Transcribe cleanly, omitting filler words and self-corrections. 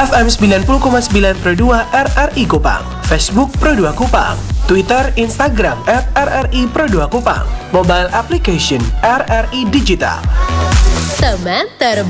FM 90,9 Pro 2 RRI Kupang, Facebook Pro 2 Kupang, Twitter, Instagram @RRI Pro 2 Kupang, mobile application RRI Digital. Teman terbaik.